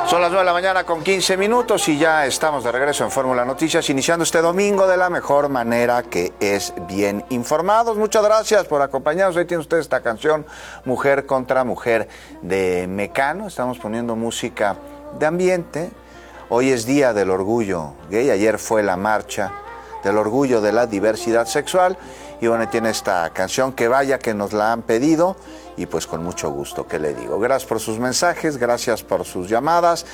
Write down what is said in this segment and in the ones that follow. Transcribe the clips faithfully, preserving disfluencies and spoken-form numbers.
Son las nueve de la mañana con quince minutos y ya estamos de regreso en Fórmula Noticias, iniciando este domingo de la mejor manera, que es bien informados. Muchas gracias por acompañarnos. Hoy tiene usted esta canción, Mujer contra Mujer, de Mecano. Estamos poniendo música de ambiente. Hoy es Día del Orgullo Gay. Ayer fue la marcha del orgullo de la diversidad sexual. Y bueno, tiene esta canción que vaya que nos la han pedido. Y pues con mucho gusto, ¿qué le digo? Gracias por sus mensajes, gracias por sus llamadas.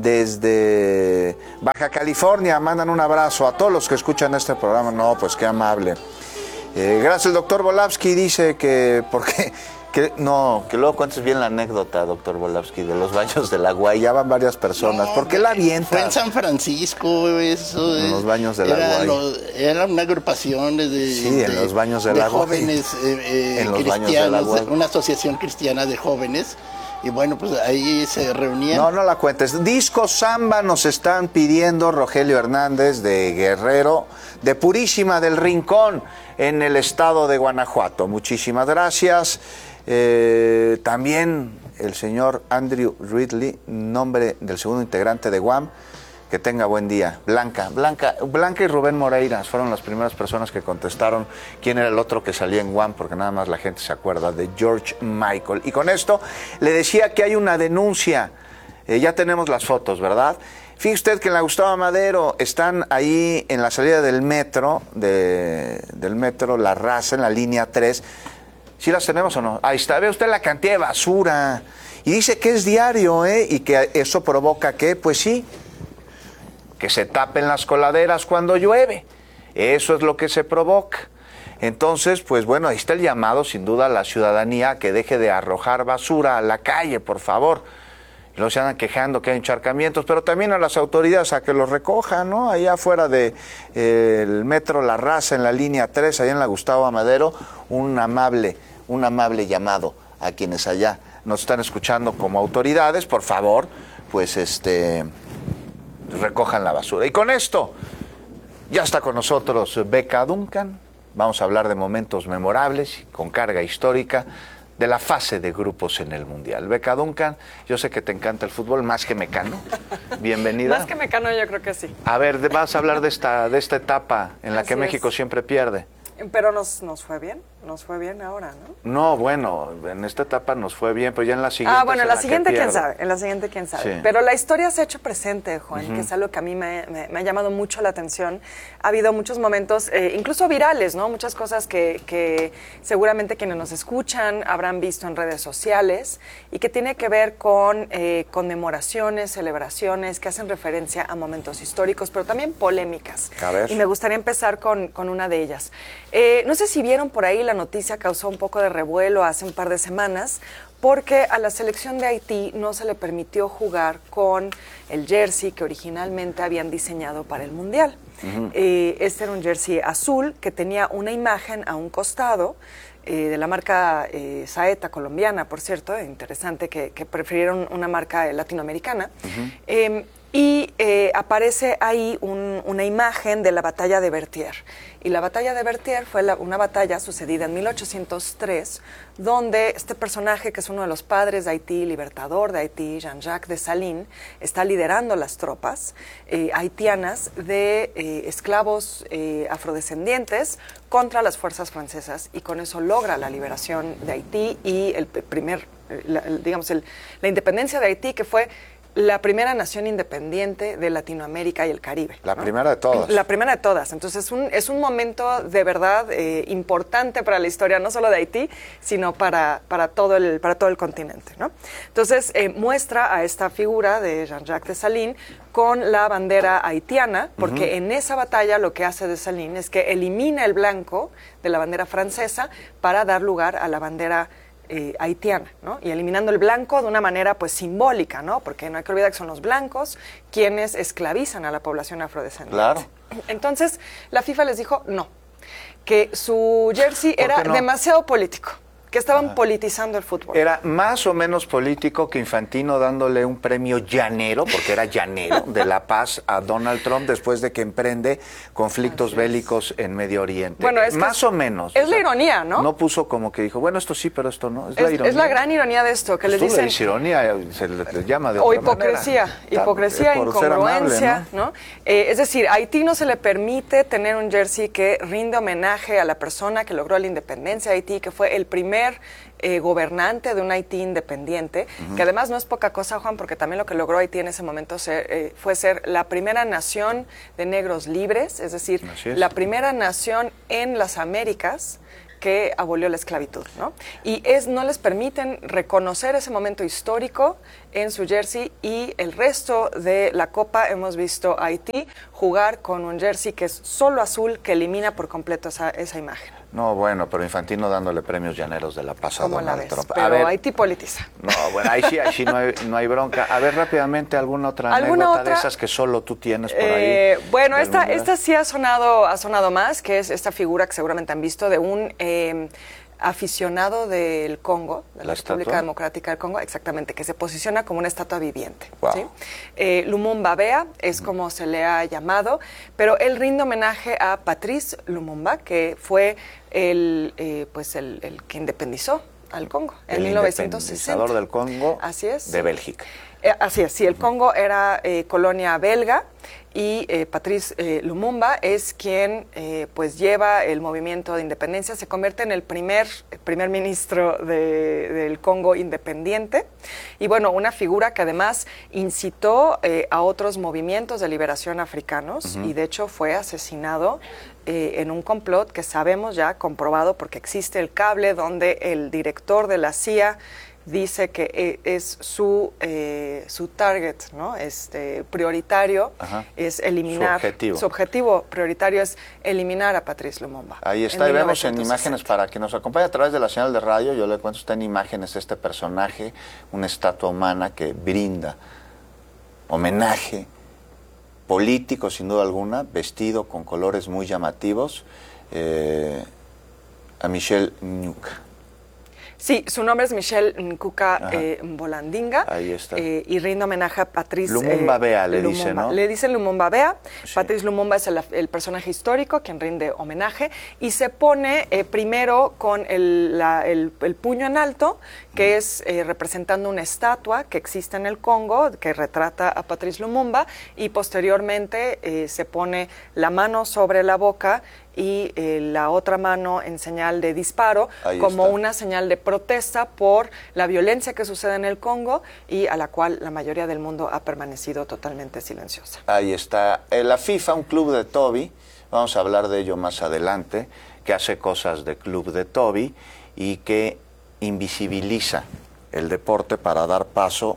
Desde Baja California mandan un abrazo a todos los que escuchan este programa. No, pues qué amable. Eh, gracias, el doctor Volavsky dice que, porque, que, no, que luego cuentes bien la anécdota, doctor Volavsky, de los baños de la Guay. Ya van varias personas. No, ¿por qué la avientas? Fue en San Francisco, eso. En los baños de la era Guay. Lo, era una agrupación de, sí, de, en los baños de, de la jóvenes eh, eh, en los cristianos, baños de la Guay. Una asociación cristiana de jóvenes. Y bueno, pues ahí se reunían. No, no la cuentes. Disco Samba nos están pidiendo Rogelio Hernández de Guerrero, de Purísima del Rincón, en el estado de Guanajuato. Muchísimas gracias. Eh, también el señor Andrew Ridley, nombre del segundo integrante de Guam. Que tenga buen día. Blanca, Blanca, Blanca y Rubén Moreira fueron las primeras personas que contestaron quién era el otro que salía en Guam, porque nada más la gente se acuerda de George Michael. Y con esto le decía que hay una denuncia. Eh, ya tenemos las fotos, ¿verdad? Fíjese usted que en la Gustavo Madero están ahí en la salida del metro, de, del metro La Raza, en la línea tres. ¿Sí las tenemos o no? Ahí está, ve usted la cantidad de basura. Y dice que es diario, ¿eh? Y que eso provoca que, pues sí, que se tapen las coladeras cuando llueve. Eso es lo que se provoca. Entonces, pues bueno, ahí está el llamado, sin duda, a la ciudadanía que deje de arrojar basura a la calle, por favor. Y luego se andan quejando que hay encharcamientos, pero también a las autoridades a que los recojan, ¿no? Allá afuera del de, eh, metro La Raza, en la línea tres, allá en la Gustavo Amadero, un amable, un amable llamado a quienes allá nos están escuchando como autoridades, por favor, pues este... recojan la basura. Y con esto, ya está con nosotros Beca Duncan. Vamos a hablar de momentos memorables, con carga histórica, de la fase de grupos en el Mundial. Beca Duncan, yo sé que te encanta el fútbol, más que Mecano. Bienvenida. Más que Mecano, yo creo que sí. A ver, vas a hablar de esta, de esta etapa en la Así que México es. siempre pierde. Pero nos, nos fue bien, nos fue bien ahora, ¿no? No, bueno, en esta etapa nos fue bien, pero ya en la siguiente... Ah, bueno, en la, la siguiente quién pierde. sabe, en la siguiente quién sabe. Sí. Pero la historia se ha hecho presente, Juan, Uh-huh. que es algo que a mí me, me, me ha llamado mucho la atención. Ha habido muchos momentos, eh, incluso virales, ¿no? Muchas cosas que, que seguramente quienes nos escuchan habrán visto en redes sociales y que tiene que ver con eh, conmemoraciones, celebraciones que hacen referencia a momentos históricos, pero también polémicas. A ver. Y me gustaría empezar con, con una de ellas. Eh, no sé si vieron por ahí, la noticia causó un poco de revuelo hace un par de semanas, porque a la selección de Haití no se le permitió jugar con el jersey que originalmente habían diseñado para el Mundial. Uh-huh. Eh, este era un jersey azul que tenía una imagen a un costado, eh, de la marca eh, Saeta, colombiana, por cierto, interesante que, que prefirieron una marca latinoamericana. Uh-huh. Eh, Y eh, aparece ahí un, una imagen de la batalla de Berthier. Y la batalla de Berthier fue la, una batalla sucedida en mil ochocientos tres, donde este personaje, que es uno de los padres de Haití, libertador de Haití, Jean-Jacques Dessalines, está liderando las tropas eh, haitianas de eh, esclavos eh, afrodescendientes contra las fuerzas francesas, y con eso logra la liberación de Haití y el primer, la, digamos, el, la independencia de Haití, que fue la primera nación independiente de Latinoamérica y el Caribe. La ¿no? primera de todas. La primera de todas. Entonces es un, es un momento de verdad eh, importante para la historia, no solo de Haití, sino para, para, todo, el, para todo el continente, ¿no? Entonces eh, muestra a esta figura de Jean-Jacques Dessalines con la bandera haitiana, porque uh-huh. en esa batalla lo que hace Dessalines es que elimina el blanco de la bandera francesa para dar lugar a la bandera Eh, haitiana, ¿no? Y eliminando el blanco de una manera pues simbólica, ¿no? Porque no hay que olvidar que son los blancos quienes esclavizan a la población afrodescendiente. Claro. Entonces, la FIFA les dijo no, que su jersey era no? demasiado político. que estaban Ajá. politizando el fútbol. Era más o menos político que Infantino dándole un premio llanero, porque era llanero, de la paz a Donald Trump después de que emprende conflictos bélicos en Medio Oriente. Bueno, es más o menos. Es o sea, la ironía, ¿no? No puso como que dijo, bueno, esto sí, pero esto no. Es, es la ironía. Es la gran ironía de esto, que pues les dicen... Le dice ironía, se le, le llama de o otra hipocresía, manera. hipocresía, incongruencia, amable, ¿no? ¿no? Eh, es decir, a Haití no se le permite tener un jersey que rinde homenaje a la persona que logró la independencia de Haití, que fue el primer eh, gobernante de un Haití independiente, uh-huh. que además no es poca cosa, Juan, porque también lo que logró Haití en ese momento ser, eh, fue ser la primera nación de negros libres, es decir, es. la primera nación en las Américas que abolió la esclavitud, ¿no? Y es no les permiten reconocer ese momento histórico en su jersey, y el resto de la Copa hemos visto a Haití jugar con un jersey que es solo azul, que elimina por completo esa, esa imagen. No, bueno, pero Infantino dándole premios llaneros de la paz a Donald Trump. Pero a ver, Haití politiza. No, bueno, ahí sí, ahí sí no hay, no hay bronca. A ver, rápidamente, ¿alguna otra ¿Alguna anécdota otra? de esas que solo tú tienes por eh, ahí? Bueno, esta, esta sí ha sonado, ha sonado más, que es esta figura que seguramente han visto de un... Eh, aficionado del Congo, de la, la República estatua? Democrática del Congo, exactamente, que se posiciona como una estatua viviente. Wow. ¿sí? Eh, Lumumba Bea es como se le ha llamado, pero él rinde homenaje a Patrice Lumumba, que fue el, eh, pues el, el que independizó al Congo en el mil novecientos sesenta. El del Congo. Así es. De Bélgica. Eh, así es, sí, el Congo era eh, colonia belga, y eh, Patrice eh, Lumumba es quien eh, pues lleva el movimiento de independencia, se convierte en el primer primer ministro de, del Congo independiente, y bueno, una figura que además incitó eh, a otros movimientos de liberación africanos, uh-huh. y de hecho fue asesinado eh, en un complot que sabemos ya comprobado, porque existe el cable donde el director de la C I A dice que es su eh, su target, ¿no? Este prioritario Ajá. es eliminar. Su objetivo. Su objetivo prioritario es eliminar a Patrice Lumumba. Ahí está, y vemos en imágenes para que nos acompañe a través de la señal de radio. Yo le cuento, está en imágenes este personaje, una estatua humana que brinda homenaje político, sin duda alguna, vestido con colores muy llamativos, eh, a Michel Nkuka. Sí, su nombre es Michel Nkuka eh, Mbolandinga. Ahí está. Eh, y rinde homenaje a Patrice Lumumba Bea, eh, le Lumumba. dice, ¿no? Le dice Lumumba Bea. Sí. Patrice Lumumba es el, el personaje histórico quien rinde homenaje, y se pone eh, primero con el, la, el, el puño en alto, que mm. es eh, representando una estatua que existe en el Congo, que retrata a Patrice Lumumba, y posteriormente eh, se pone la mano sobre la boca y eh, la otra mano en señal de disparo, Ahí como está. una señal de protesta por la violencia que sucede en el Congo, y a la cual la mayoría del mundo ha permanecido totalmente silenciosa. Ahí está. Eh, la FIFA, un club de Toby, vamos a hablar de ello más adelante, que hace cosas de club de Toby y que invisibiliza el deporte para dar paso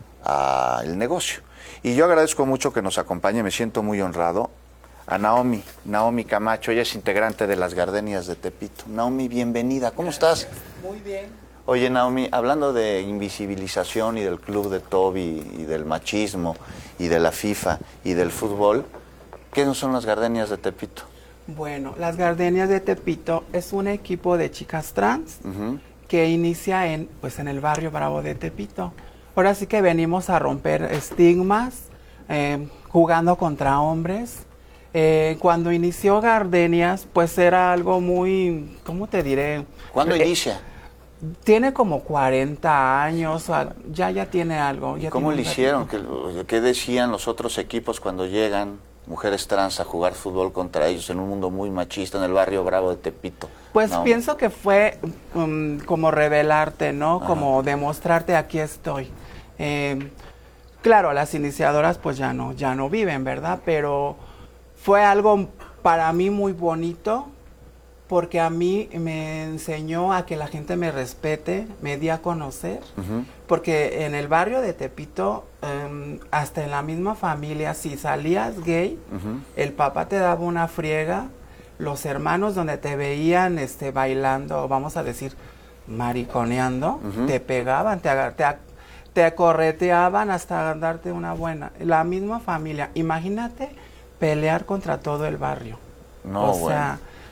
al negocio. Y yo agradezco mucho que nos acompañe, me siento muy honrado, a Naomi, Naomi Camacho. Ella es integrante de las Gardenias de Tepito. Naomi, bienvenida. ¿Cómo estás? Muy bien. Oye, Naomi, hablando de invisibilización y del club de Toby y del machismo y de la FIFA y del fútbol, ¿qué no son las Gardenias de Tepito? Bueno, las Gardenias de Tepito es un equipo de chicas trans Uh-huh. que inicia en, pues, en el barrio Bravo de Tepito. Ahora sí que venimos a romper estigmas, eh, jugando contra hombres. Eh, cuando inició Gardenias, pues era algo muy, ¿cómo te diré? ¿Cuándo eh, inicia? Tiene como cuarenta años, o sea, ya ya tiene algo. Ya ¿Cómo tiene le hicieron? ¿Qué, ¿Qué decían los otros equipos cuando llegan mujeres trans a jugar fútbol contra ellos en un mundo muy machista en el barrio Bravo de Tepito? Pues no. pienso que fue um, como revelarte, ¿no? Ajá. Como demostrarte aquí estoy. Eh, claro, las iniciadoras pues ya no, ya no viven, ¿verdad? Pero fue algo para mí muy bonito, porque a mí me enseñó a que la gente me respete, me di a conocer, Uh-huh. porque en el barrio de Tepito, um, hasta en la misma familia, si salías gay, Uh-huh. el papá te daba una friega, los hermanos donde te veían este, bailando, vamos a decir, mariconeando, Uh-huh. te pegaban, te, agar- te, ac- te correteaban hasta darte una buena. La misma familia, imagínate pelear contra todo el barrio. No, o sea, bueno.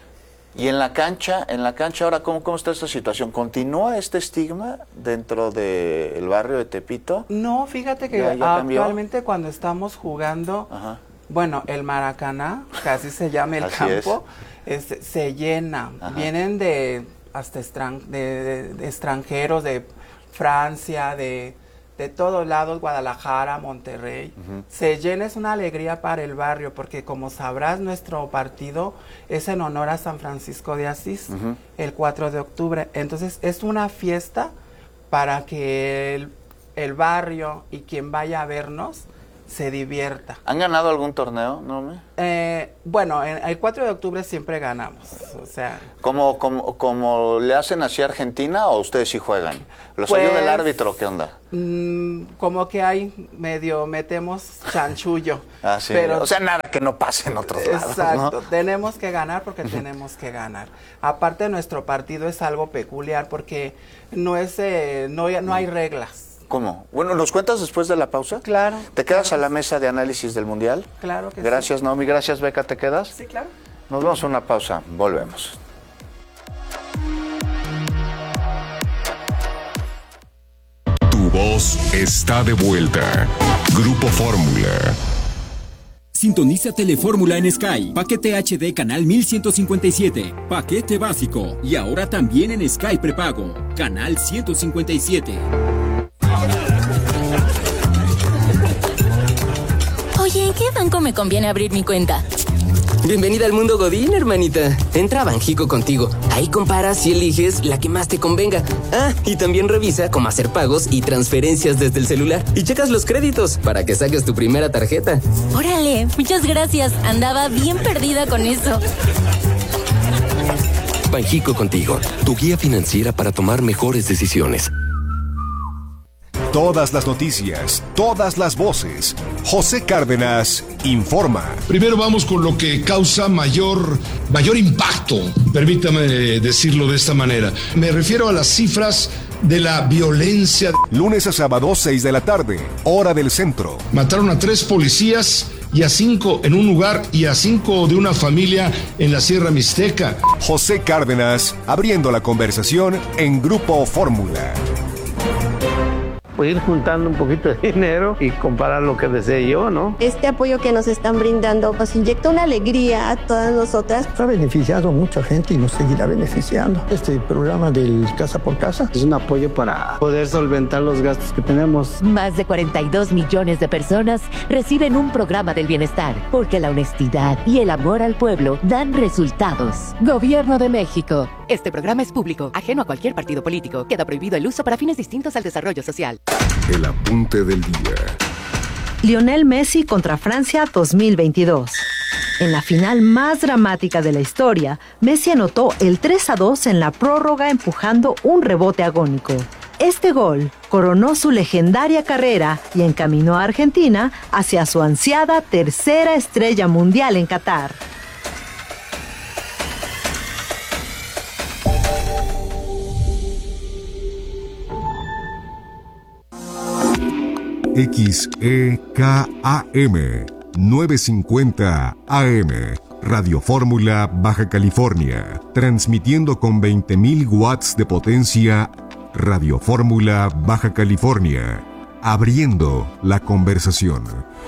Y en la cancha, en la cancha ahora, ¿cómo, cómo está esta situación? ¿Continúa este estigma dentro del barrio de Tepito? No, fíjate que ¿Ya- ya cambió? actualmente cuando estamos jugando, Ajá. bueno, el Maracaná, que así se llama el Así campo, es, se llena. Ajá. Vienen de hasta extran- de, de- de extranjeros, de Francia, de, de todos lados, Guadalajara, Monterrey. Ujú. Se llena, es una alegría para el barrio, porque como sabrás, nuestro partido es en honor a San Francisco de Asís, Ujú. el cuatro de octubre. Entonces es una fiesta para que el, el barrio y quien vaya a vernos se divierta. ¿Han ganado algún torneo, no me? Eh, bueno, en, el cuatro de octubre siempre ganamos, o sea... ¿Cómo, cómo, cómo le hacen así a Argentina o ustedes sí juegan? ¿Los Pues, ayuda el árbitro? ¿Qué onda? Mm, como que hay medio metemos chanchullo. Ah, sí. Pero, o sea, nada que no pase en otros lados, exacto, ¿no? tenemos que ganar porque tenemos que ganar. Aparte, nuestro partido es algo peculiar porque no es, eh, no, no hay reglas. ¿Cómo? Bueno, ¿nos cuentas después de la pausa? Claro. ¿Te quedas claro a la mesa de análisis del Mundial? Claro que Gracias, sí. Naomi. Gracias, Beca. ¿Te quedas? Sí, claro. Nos vamos a una pausa. Volvemos. Tu voz está de vuelta. Grupo Fórmula. Sintoniza Telefórmula en Sky. Paquete H D canal mil ciento cincuenta y siete. Paquete básico. Y ahora también en Sky prepago. Canal ciento cincuenta y siete. Oye, ¿en qué banco me conviene abrir mi cuenta? Bienvenida al mundo Godín, hermanita. Entra a Banjico contigo. Ahí comparas y eliges la que más te convenga. Ah, y también revisa cómo hacer pagos y transferencias desde el celular. Y checas los créditos para que saques tu primera tarjeta. Órale, muchas gracias. Andaba bien perdida con eso. Banjico contigo, tu guía financiera para tomar mejores decisiones. Todas las noticias, todas las voces. José Cárdenas informa. Primero vamos con lo que causa mayor, mayor impacto, permítame decirlo de esta manera. Me refiero a las cifras de la violencia. Lunes a sábado, seis de la tarde, hora del centro. Mataron a tres policías y a cinco en un lugar y a cinco de una familia en la Sierra Mixteca. José Cárdenas, abriendo la conversación en Grupo Fórmula. Pues ir juntando un poquito de dinero y comprar lo que desee yo, ¿no? Este apoyo que nos están brindando nos inyecta una alegría a todas nosotras. Ha beneficiado a mucha gente y nos seguirá beneficiando. Este programa del Casa por Casa es un apoyo para poder solventar los gastos que tenemos. Más de cuarenta y dos millones de personas reciben un programa del bienestar, porque la honestidad y el amor al pueblo dan resultados. Gobierno de México. Este programa es público, ajeno a cualquier partido político. Queda prohibido el uso para fines distintos al desarrollo social. El apunte del día. Lionel Messi contra Francia dos mil veintidós. En la final más dramática de la historia, Messi anotó el tres a dos en la prórroga empujando un rebote agónico. Este gol coronó su legendaria carrera y encaminó a Argentina hacia su ansiada tercera estrella mundial en Qatar. X E K A M novecientos cincuenta A M, Radio Fórmula, Baja California, transmitiendo con veinte mil watts de potencia. Radio Fórmula, Baja California, abriendo la conversación.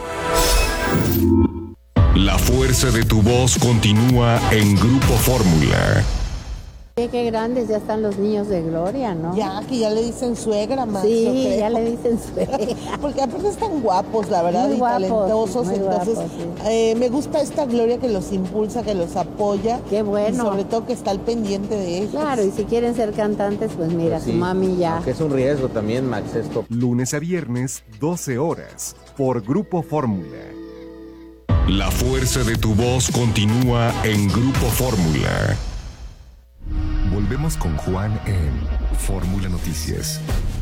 La fuerza de tu voz continúa en Grupo Fórmula. Qué grandes ya están los niños de Gloria, ¿no? Ya, que ya le dicen suegra, más. Sí, ya le dicen suegra. Porque aparte están guapos, la verdad, muy y guapos, talentosos. muy Entonces, guapos, sí. eh, me gusta esta Gloria que los impulsa, que los apoya. Qué bueno. Y sobre todo que está al pendiente de ellos. Claro, y si quieren ser cantantes, pues mira, pues sí, su mami ya. Que es un riesgo también, Max, esto. Lunes a viernes, doce horas, por Grupo Fórmula. La fuerza de tu voz continúa en Grupo Fórmula. Volvemos con Juan en Fórmula Noticias.